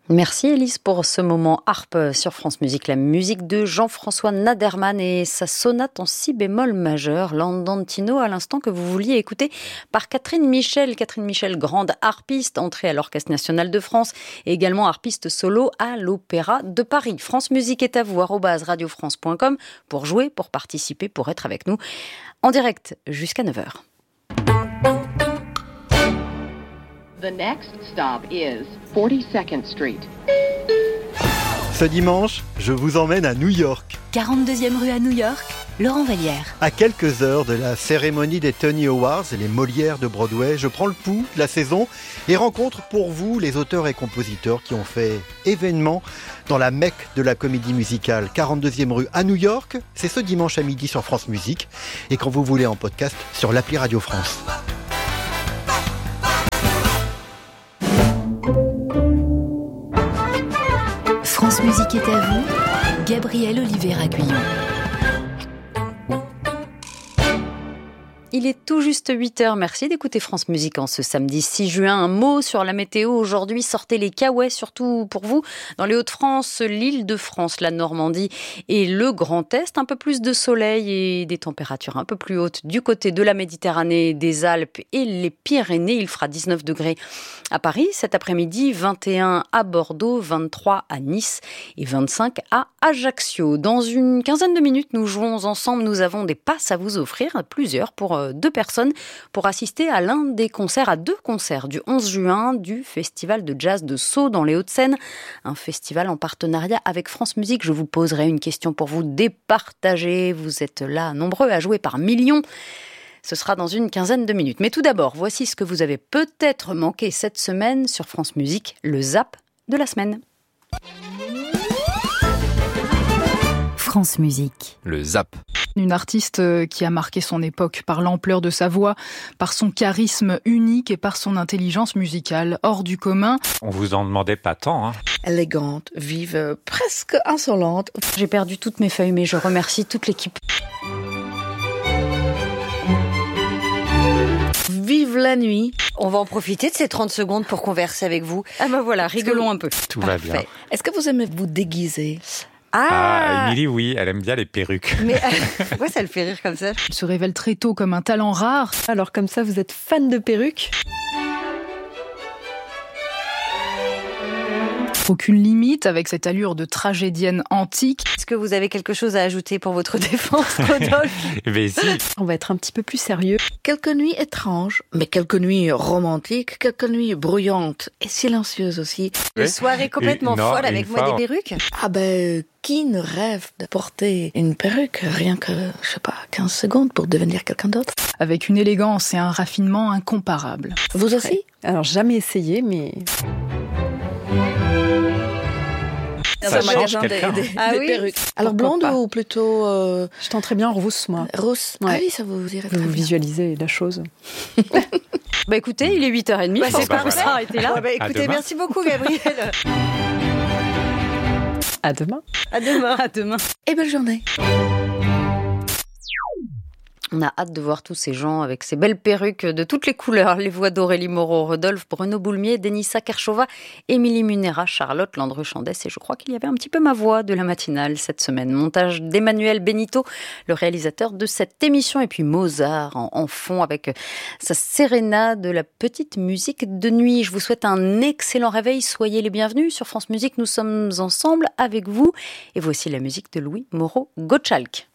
Merci Élise pour ce moment harpe sur France Musique, la musique de Jean-François Naderman et sa sonate en si bémol majeur, l'Andantino à l'instant que vous vouliez écouter par Catherine Michel. Catherine Michel, grande harpiste, entrée à l'Orchestre National de France et également harpiste solo à l'Opéra de Paris. France Musique est à vous, @radiofrance.com pour jouer, pour participer, pour être avec nous en direct jusqu'à 9h. The next stop is 42nd Street. Ce dimanche, je vous emmène à New York. 42e rue à New York, Laurent Vallière. À quelques heures de la cérémonie des Tony Awards, les Molières de Broadway, je prends le pouls de la saison et rencontre pour vous les auteurs et compositeurs qui ont fait événement dans la Mecque de la comédie musicale. 42e rue à New York, c'est ce dimanche à midi sur France Musique et quand vous voulez en podcast sur l'appli Radio France. France Musique est à vous, Gabriel Olivier-Aguillon. Il est tout juste 8h. Merci d'écouter France Musique en ce samedi 6 juin. Un mot sur la météo aujourd'hui. Sortez les caouets, surtout pour vous. Dans les Hauts-de-France, l'Île-de-France, la Normandie et le Grand Est. Un peu plus de soleil et des températures un peu plus hautes du côté de la Méditerranée, des Alpes et les Pyrénées. Il fera 19 degrés à Paris cet après-midi, 21 à Bordeaux, 23 à Nice et 25 à Ajaccio. Dans une quinzaine de minutes, nous jouons ensemble. Nous avons des passes à vous offrir, plusieurs pour 2 personnes pour assister à à 2 concerts du 11 juin du Festival de Jazz de Sceaux dans les Hauts-de-Seine, un festival en partenariat avec France Musique. Je vous poserai une question pour vous départager. Vous êtes là nombreux à jouer par millions. Ce sera dans une quinzaine de minutes. Mais tout d'abord, voici ce que vous avez peut-être manqué cette semaine sur France Musique, le Zap de la semaine. France Musique. Le Zap. Une artiste qui a marqué son époque par l'ampleur de sa voix, par son charisme unique et par son intelligence musicale hors du commun. On vous en demandait pas tant, hein. Élégante, vive, presque insolente. J'ai perdu toutes mes feuilles, mais je remercie toute l'équipe. Vive la nuit. On va en profiter de ces 30 secondes pour converser avec vous. Ah bah voilà, rigolons un peu. Tout va bien. Est-ce que vous aimez vous déguiser? Émilie, oui, elle aime bien les perruques. Mais pourquoi ça le fait rire comme ça? Elle se révèle très tôt comme un talent rare. Alors comme ça, vous êtes fan de perruques? Aucune limite avec cette allure de tragédienne antique. Est-ce que vous avez quelque chose à ajouter pour votre défense, Rodolphe? Mais si. On va être un petit peu plus sérieux. Quelques nuits étranges, mais quelques nuits romantiques, quelques nuits bruyantes et silencieuses aussi. Une soirée complètement folle avec moi des perruques? Ah ben, qui ne rêve de porter une perruque rien que, 15 secondes pour devenir quelqu'un d'autre? Avec une élégance et un raffinement incomparables. Vous aussi? Alors jamais essayé, mais... Ça change quelqu'un. Des perruques. Alors Pourquoi blonde pas. ou plutôt Je tenterais bien en rousse, moi. rousse? Ouais. Ah oui, ça vous irait très Vous bien. visualisez la chose. Bah écoutez, il est 8h30. Bah, je pense c'est qu'on pas peut ça. s'arrêter là. Ouais, bah, écoutez, demain. merci beaucoup, Gabriel. À demain. À demain. À demain. Et belle journée. On a hâte de voir tous ces gens avec ces belles perruques de toutes les couleurs. Les voix d'Aurélie Moreau, Rodolphe, Bruno Boulmier, Denissa Kershova, Émilie Munera, Charlotte Landru-Chandès. Et je crois qu'il y avait un petit peu ma voix de la matinale cette semaine. Montage d'Emmanuel Benito, le réalisateur de cette émission. Et puis Mozart en fond avec sa Serena de la petite musique de nuit. Je vous souhaite un excellent réveil. Soyez les bienvenus sur France Musique. Nous sommes ensemble avec vous. Et voici la musique de Louis Moreau-Gottschalk.